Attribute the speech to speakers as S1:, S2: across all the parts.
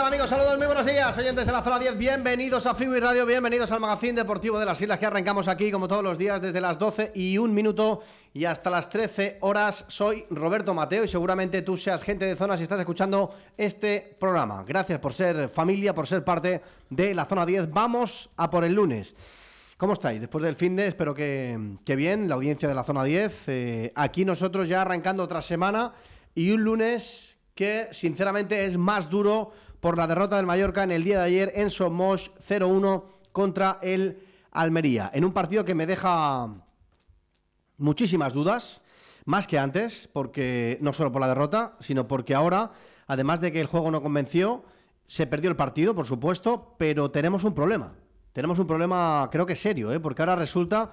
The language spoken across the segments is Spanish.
S1: tal, amigos? Saludos, muy buenos días, oyentes de la Zona 10. Bienvenidos a Fiwi Radio, bienvenidos al Magazín Deportivo de las Islas, que arrancamos aquí como todos los días desde las 12:01 y hasta las 13 horas. Soy Roberto Mateo y seguramente tú seas gente de zona si estás escuchando este programa. Gracias por ser familia, por ser parte de la Zona 10. Vamos a por el lunes. ¿Cómo estáis? Después del finde, espero que bien, la audiencia de la Zona 10. Aquí nosotros ya arrancando otra semana y un lunes que sinceramente es más duro por la derrota del Mallorca en el día de ayer en Somos 0-1 contra el Almería. En un partido que me deja muchísimas dudas, más que antes, porque no solo por la derrota, sino porque ahora, además de que el juego no convenció, se perdió el partido, por supuesto, pero tenemos un problema. Tenemos un problema, creo que serio, porque ahora resulta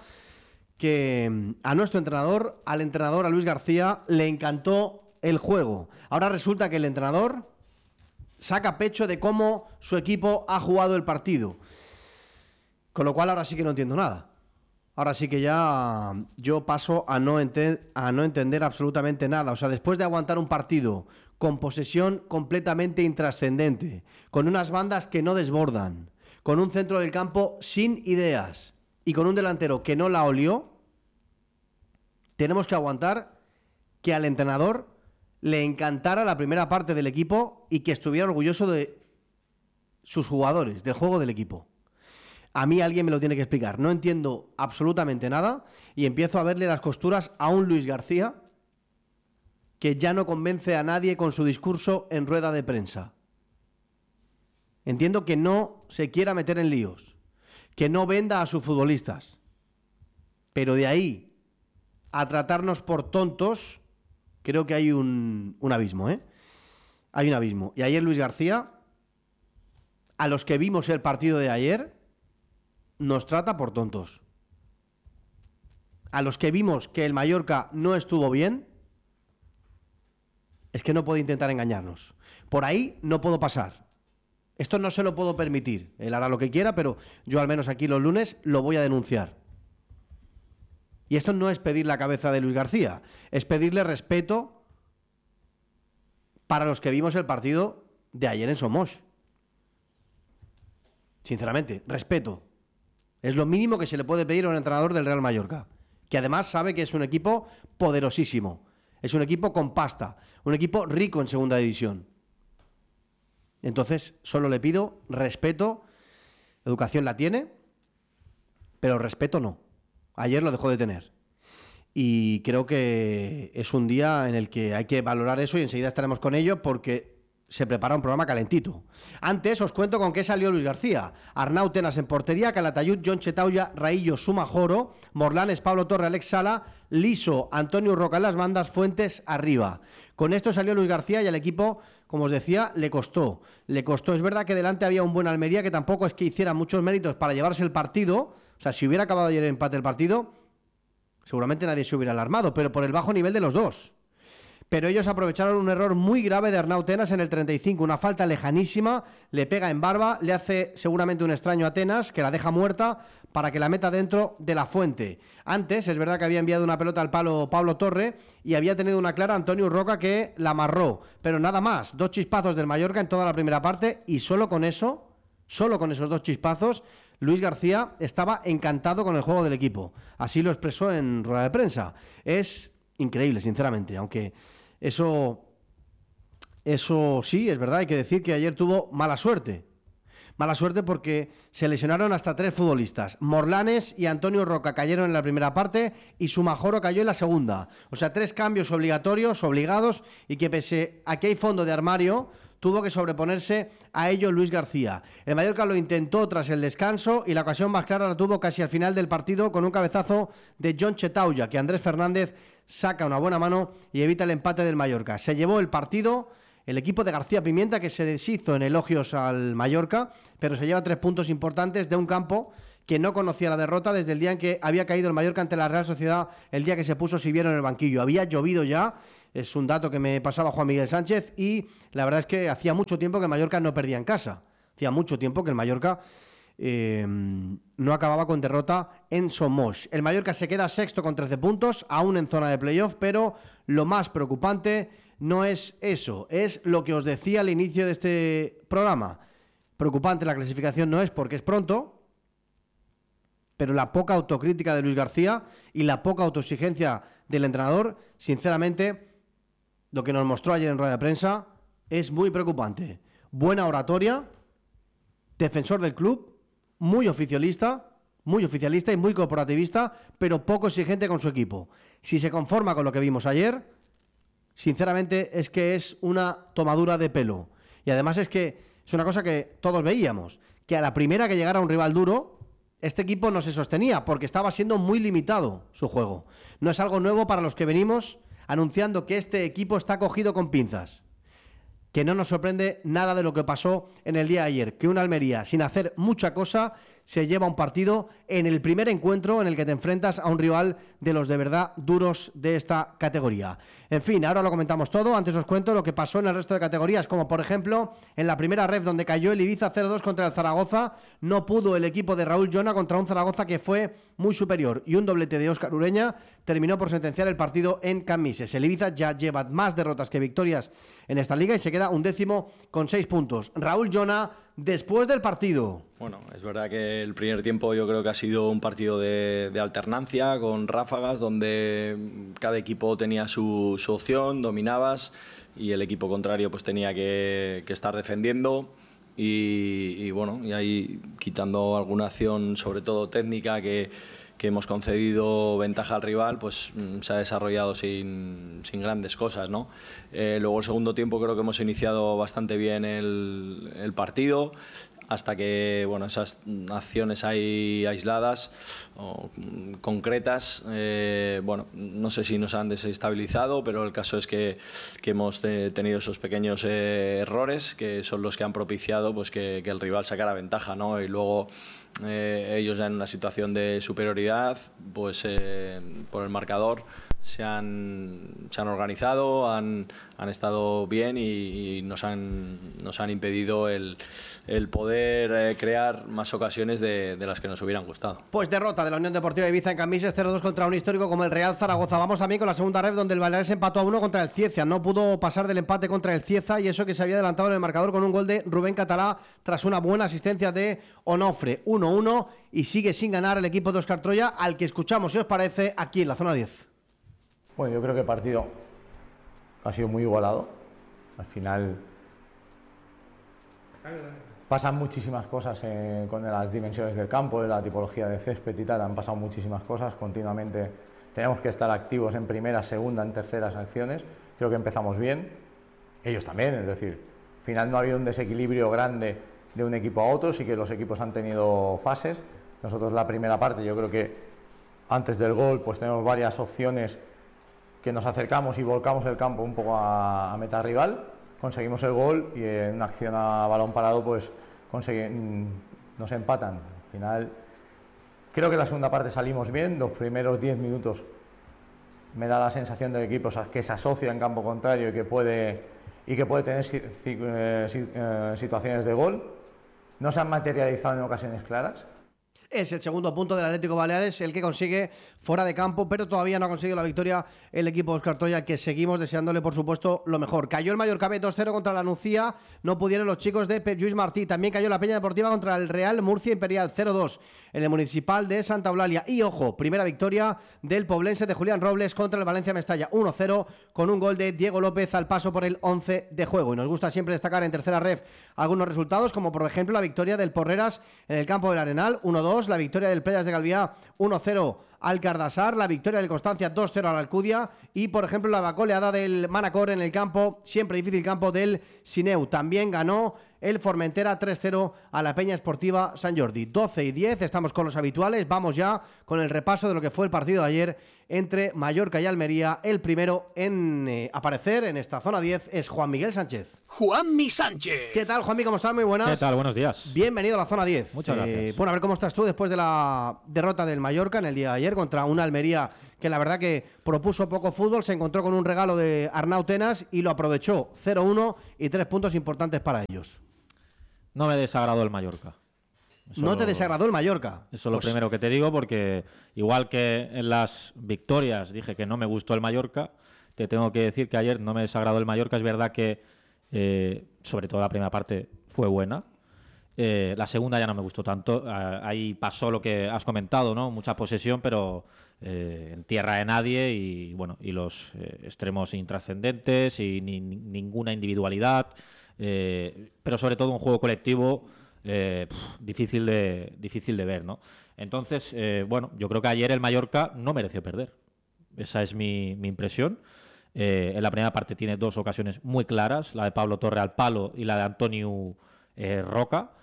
S1: que a nuestro entrenador, a Luis García, le encantó el juego. Ahora resulta que el entrenador saca pecho de cómo su equipo ha jugado el partido. Con lo cual ahora sí que no entiendo nada. Ahora sí que ya yo paso a no entender absolutamente nada. O sea, después de aguantar un partido con posesión completamente intrascendente, con unas bandas que no desbordan, con un centro del campo sin ideas y con un delantero que no la olió, tenemos que aguantar que al entrenador le encantara la primera parte del equipo y que estuviera orgulloso de sus jugadores, del juego del equipo. A mí alguien me lo tiene que explicar. No entiendo absolutamente nada y empiezo a verle las costuras a un Luis García que ya no convence a nadie con su discurso en rueda de prensa. Entiendo que no se quiera meter en líos, que no venda a sus futbolistas, pero de ahí a tratarnos por tontos, creo que hay un abismo, Hay un abismo. Y ayer Luis García, a los que vimos el partido de ayer, nos trata por tontos. A los que vimos que el Mallorca no estuvo bien, es que no puede intentar engañarnos. Por ahí no puedo pasar. Esto no se lo puedo permitir. Él hará lo que quiera, pero yo al menos aquí los lunes lo voy a denunciar. Y esto no es pedir la cabeza de Luis García, es pedirle respeto para los que vimos el partido de ayer en Somos. Sinceramente, respeto. Es lo mínimo que se le puede pedir a un entrenador del Real Mallorca, que además sabe que es un equipo poderosísimo, es un equipo con pasta, un equipo rico en segunda división. Entonces, solo le pido respeto. Educación la tiene, pero respeto no. Ayer lo dejó de tener. Y creo que es un día en el que hay que valorar eso y enseguida estaremos con ello porque se prepara un programa calentito. Antes os cuento con qué salió Luis García. Arnau Tenas en portería, Calatayud, Jon Chetauya, Raillo, Sumajoro, Morlanes, Pablo Torre, Alex Sala, Liso, Antonio Roca en las bandas, Fuentes arriba. Con esto salió Luis García y al equipo, como os decía, le costó. Es verdad que delante había un buen Almería que tampoco es que hiciera muchos méritos para llevarse el partido. O sea, si hubiera acabado ayer el empate del partido, seguramente nadie se hubiera alarmado, pero por el bajo nivel de los dos. Pero ellos aprovecharon un error muy grave de Arnau Tenas en el 35, una falta lejanísima, le pega en barba, le hace seguramente un extraño a Tenas, que la deja muerta para que la meta dentro de la fuente. Antes, es verdad que había enviado una pelota al palo Pablo Torre y había tenido una clara Antonio Roca que la amarró, pero nada más, 2 chispazos del Mallorca en toda la primera parte y solo con esos 2 chispazos, Luis García estaba encantado con el juego del equipo. Así lo expresó en rueda de prensa. Es increíble, sinceramente, aunque eso sí, es verdad, hay que decir que ayer tuvo mala suerte. Mala suerte porque se lesionaron hasta 3 futbolistas. Morlanes y Antonio Roca cayeron en la primera parte y Sumajoro cayó en la segunda. O sea, 3 cambios obligados, y que pese a que hay fondo de armario, tuvo que sobreponerse a ello Luis García. El Mallorca lo intentó tras el descanso y la ocasión más clara la tuvo casi al final del partido con un cabezazo de Jon Chetauya, que Andrés Fernández saca una buena mano y evita el empate del Mallorca. Se llevó el partido el equipo de García Pimienta, que se deshizo en elogios al Mallorca, pero se lleva 3 puntos importantes de un campo que no conocía la derrota desde el día en que había caído el Mallorca ante la Real Sociedad, el día que se puso Siviero en el banquillo. Había llovido ya, es un dato que me pasaba Juan Miguel Sánchez, y la verdad es que hacía mucho tiempo que el Mallorca no perdía en casa. Hacía mucho tiempo que el Mallorca no acababa con derrota en Somos. El Mallorca se queda sexto con 13 puntos, aún en zona de playoff, pero lo más preocupante no es eso, es lo que os decía al inicio de este programa. Preocupante la clasificación no es porque es pronto, pero la poca autocrítica de Luis García y la poca autoexigencia del entrenador, sinceramente, lo que nos mostró ayer en rueda de prensa es muy preocupante. Buena oratoria, defensor del club, muy oficialista y muy corporativista, pero poco exigente con su equipo. Si se conforma con lo que vimos ayer, sinceramente es que es una tomadura de pelo. Y además es que es una cosa que todos veíamos, que a la primera que llegara un rival duro, este equipo no se sostenía porque estaba siendo muy limitado su juego. No es algo nuevo para los que venimos anunciando que este equipo está cogido con pinzas. Que no nos sorprende nada de lo que pasó en el día de ayer, que una Almería, sin hacer mucha cosa, se lleva un partido en el primer encuentro en el que te enfrentas a un rival de los de verdad duros de esta categoría. En fin, ahora lo comentamos todo. Antes os cuento lo que pasó en el resto de categorías, como por ejemplo en la primera ref donde cayó el Ibiza 0-2 contra el Zaragoza. No pudo el equipo de Raúl Llona contra un Zaragoza que fue muy superior, y un doblete de Óscar Ureña terminó por sentenciar el partido en Camises. El Ibiza ya lleva más derrotas que victorias en esta liga y se queda 11º con 6 puntos. Raúl Llona, después del partido.
S2: Bueno, es verdad que el primer tiempo yo creo que ha sido un partido de alternancia, con ráfagas, donde cada equipo tenía su opción, dominabas, y el equipo contrario pues tenía que estar defendiendo. Y bueno, y ahí quitando alguna acción, sobre todo técnica, que hemos concedido ventaja al rival, pues se ha desarrollado sin grandes cosas, ¿no? Luego el segundo tiempo creo que hemos iniciado bastante bien el partido, hasta que, bueno, esas acciones ahí aisladas o concretas, bueno, no sé si nos han desestabilizado, pero el caso es que hemos tenido esos pequeños errores que son los que han propiciado pues que el rival sacara ventaja, ¿no? Y luego ellos ya en una situación de superioridad, pues por el marcador se han organizado, han estado bien y nos han impedido el poder crear más ocasiones de las que nos hubieran gustado.
S1: Pues derrota de la Unión Deportiva Ibiza en Camises 0-2 contra un histórico como el Real Zaragoza. Vamos también con la segunda ref donde el Baleares empató a 1 contra el Cieza. No pudo pasar del empate contra el Cieza, y eso que se había adelantado en el marcador con un gol de Rubén Catalá tras una buena asistencia de Onofre. 1-1 y sigue sin ganar el equipo de Óscar Troya, al que escuchamos, si os parece, aquí en la zona 10.
S3: Bueno, yo creo que el partido ha sido muy igualado. Al final pasan muchísimas cosas con las dimensiones del campo, la tipología de césped y tal. Han pasado muchísimas cosas. Continuamente tenemos que estar activos en primera, segunda, en terceras acciones. Creo que empezamos bien. Ellos también, es decir, al final no ha habido un desequilibrio grande de un equipo a otro. Sí que los equipos han tenido fases. Nosotros la primera parte, yo creo que antes del gol pues tenemos varias opciones que nos acercamos y volcamos el campo un poco a meta rival, conseguimos el gol y en una acción a balón parado pues nos empatan. Al final creo que la segunda parte salimos bien, los primeros 10 minutos me da la sensación del equipo que se asocia en campo contrario y que puede tener situaciones de gol. No se han materializado en ocasiones claras.
S1: Es el segundo punto del Atlético Baleares, el que consigue fuera de campo, pero todavía no ha conseguido la victoria el equipo de Óscar Troya, que seguimos deseándole, por supuesto, lo mejor. Cayó el Mallorca B 2-0 contra la Nucía, no pudieron los chicos de Pep Lluís Martí. También cayó la Peña Deportiva contra el Real Murcia Imperial 0-2 en el Municipal de Santa Eulalia. Y ojo, primera victoria del poblense de Julián Robles contra el Valencia Mestalla 1-0 con un gol de Diego López al paso por el 11 de juego. Y nos gusta siempre destacar en tercera ref algunos resultados, como por ejemplo la victoria del Porreras en el campo del Arenal 1-2, la victoria del Playas de Galviá 1-0 al Cardasar, la victoria del Constancia 2-0 al Alcudia y, por ejemplo, la goleada del Manacor en el campo, siempre difícil campo, del Sineu. También ganó el Formentera 3-0 a la Peña Esportiva Sant Jordi. 12 y 10, estamos con los habituales. Vamos ya con el repaso de lo que fue el partido de ayer entre Mallorca y Almería. El primero en aparecer en esta zona 10 es Juan Miguel Sánchez.
S4: Juanmi Sánchez.
S1: ¿Qué tal, Juanmi? ¿Cómo estás? Muy buenas.
S5: ¿Qué tal? Buenos días.
S1: Bienvenido a la zona 10.
S5: Muchas gracias.
S1: Bueno, a ver cómo estás tú después de la derrota del Mallorca en el día de ayer contra una Almería que la verdad que propuso poco fútbol, se encontró con un regalo de Arnau Tenas y lo aprovechó. 0-1 y 3 puntos importantes para ellos.
S5: No me desagradó el Mallorca.
S1: ¿No te desagradó el Mallorca?
S5: Eso es lo primero que te digo, porque igual que en las victorias dije que no me gustó el Mallorca, te tengo que decir que ayer no me desagradó el Mallorca. Es verdad que, sobre todo la primera parte, fue buena. La segunda ya no me gustó tanto. Ahí pasó lo que has comentado, ¿no? Mucha posesión, pero en tierra de nadie y los extremos intrascendentes y ninguna individualidad. Pero sobre todo un juego colectivo difícil de ver, ¿no? Entonces, yo creo que ayer el Mallorca no mereció perder. Esa es mi impresión. En la primera parte tiene 2 ocasiones muy claras, la de Pablo Torre al palo y la de Antonio Roca,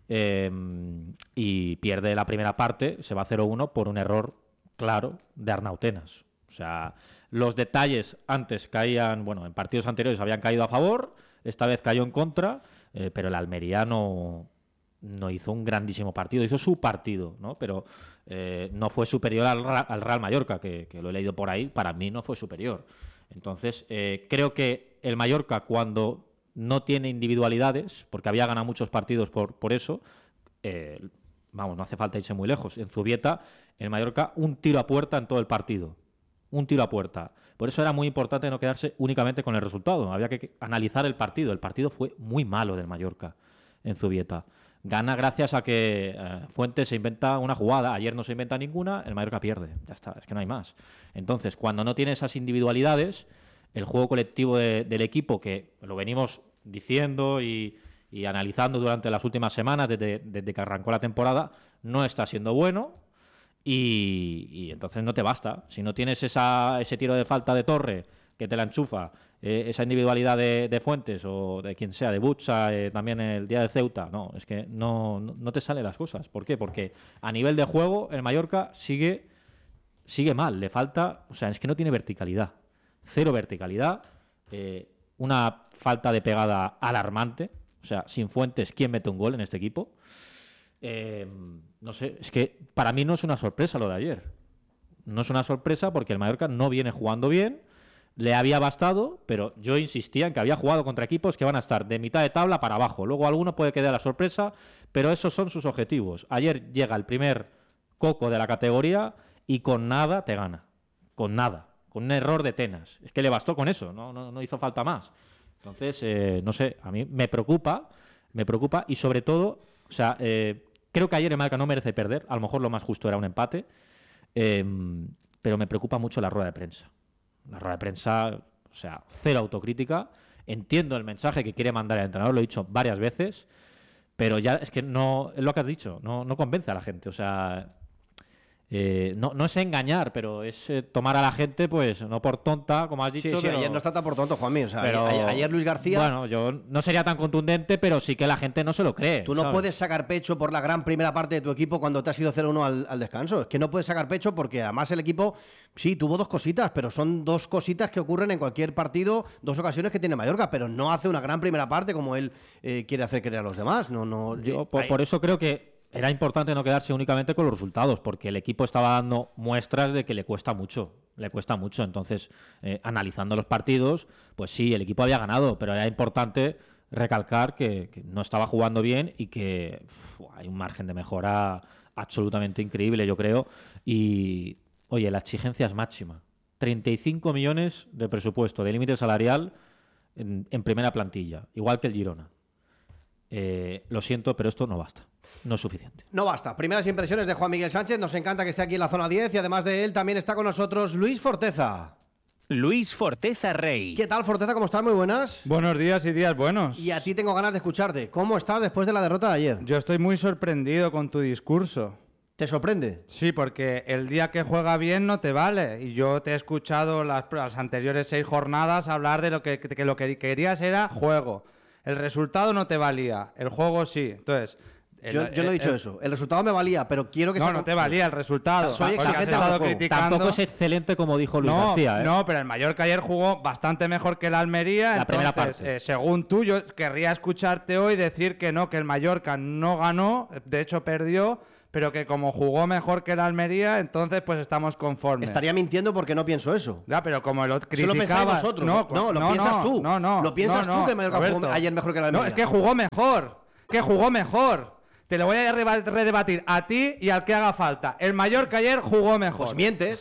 S5: y pierde la primera parte, se va 0-1 por un error claro de Arnautenas. O sea, los detalles antes caían, en partidos anteriores habían caído a favor, esta vez cayó en contra, pero el Almería no hizo un grandísimo partido, hizo su partido, ¿no? Pero no fue superior al Real Mallorca, que lo he leído por ahí, para mí no fue superior. Entonces, creo que el Mallorca, cuando no tiene individualidades, porque había ganado muchos partidos por eso, no hace falta irse muy lejos. En Zubieta, el Mallorca, un tiro a puerta en todo el partido. Un tiro a puerta. Por eso era muy importante no quedarse únicamente con el resultado. Había que analizar el partido. El partido fue muy malo del Mallorca en Zubieta. Gana gracias a que Fuentes se inventa una jugada. Ayer no se inventa ninguna, el Mallorca pierde. Ya está, es que no hay más. Entonces, cuando no tiene esas individualidades, el juego colectivo del equipo, que lo venimos diciendo y analizando durante las últimas semanas, desde que arrancó la temporada, no está siendo bueno y entonces no te basta. Si no tienes ese tiro de falta de Torre que te la enchufa, esa individualidad de Fuentes o de quien sea, de Butsa, también el día de Ceuta, no, es que no te salen las cosas. ¿Por qué? Porque a nivel de juego el Mallorca sigue mal, le falta, o sea, es que no tiene verticalidad, 0 verticalidad, una falta de pegada alarmante, o sea, sin Fuentes, ¿quién mete un gol en este equipo? No sé, es que para mí no es una sorpresa lo de ayer, no es una sorpresa porque el Mallorca no viene jugando bien. Le había bastado, pero yo insistía en que había jugado contra equipos que van a estar de mitad de tabla para abajo. Luego alguno puede quedar a la sorpresa, pero esos son sus objetivos. Ayer llega el primer coco de la categoría y con nada te gana. Con nada. Con un error de Tenas. Es que le bastó con eso, no hizo falta más. Entonces, no sé, a mí me preocupa y sobre todo, o sea, creo que ayer el Mallorca no merece perder. A lo mejor lo más justo era un empate, pero me preocupa mucho la rueda de prensa. La rueda de prensa, o sea, 0 autocrítica. Entiendo el mensaje que quiere mandar el entrenador, lo he dicho varias veces, pero ya es que no, es lo que has dicho, no convence a la gente. O sea, no es engañar, pero es tomar a la gente, pues, no por tonta, como has dicho.
S1: Sí,
S5: pero,
S1: ayer no está tan por tonto, Juanmi. O sea,
S5: pero,
S1: ayer Luis García...
S5: Bueno, yo no sería tan contundente, pero sí que la gente no se lo cree.
S1: Tú no
S5: ¿sabes?
S1: puedes sacar pecho por la gran primera parte de tu equipo cuando te has ido 0-1 al descanso. Es que no puedes sacar pecho porque además el equipo, sí, tuvo 2 cositas, pero son 2 cositas que ocurren en cualquier partido, 2 ocasiones que tiene Mallorca, pero no hace una gran primera parte como él quiere hacer creer a los demás.
S5: Yo por eso creo que era importante no quedarse únicamente con los resultados, porque el equipo estaba dando muestras de que le cuesta mucho. Entonces, analizando los partidos, pues sí, el equipo había ganado, pero era importante recalcar que no estaba jugando bien y que hay un margen de mejora absolutamente increíble, yo creo. Y, oye, la exigencia es máxima. 35 millones de presupuesto, de límite salarial en primera plantilla, igual que el Girona. Lo siento, pero esto no basta. No es suficiente.
S1: No basta. Primeras impresiones de Juan Miguel Sánchez. Nos encanta que esté aquí en la zona 10 y además de él también está con nosotros Luis Forteza.
S4: Luis Forteza Rey.
S1: ¿Qué tal, Forteza? ¿Cómo estás? Muy buenas.
S6: Buenos días y días buenos.
S1: Y a ti tengo ganas de escucharte. ¿Cómo estás después de la derrota de ayer?
S6: Yo estoy muy sorprendido con tu discurso.
S1: ¿Te sorprende?
S6: Sí, porque el día que juega bien no te vale. Y yo te he escuchado las anteriores 6 jornadas hablar de lo que querías era juego. El resultado no te valía, el juego sí. Entonces...
S1: Yo no he dicho eso. El resultado me valía, pero quiero que...
S6: No te valía el resultado.
S1: Soy
S6: Porque
S1: exigente
S6: has estado
S1: al juego.
S6: criticando...
S5: Tampoco es excelente como dijo Luis García.
S6: No, pero el Mallorca ayer jugó bastante mejor que el Almería.
S5: La primera parte.
S6: Según tú, yo querría escucharte hoy decir que no, que el Mallorca no ganó, de hecho perdió, pero que como jugó mejor que el Almería, entonces pues estamos conformes.
S1: Estaría mintiendo porque no pienso eso.
S6: Ya, pero como lo criticabas...
S1: Eso lo pensáis vosotros. No, lo piensas tú. Lo piensas tú que el Mallorca jugó ayer mejor que el Almería.
S6: No, es que jugó mejor. Te lo voy a redebatir a ti y al que haga falta. El Mallorca ayer jugó mejor.
S1: Pues mientes.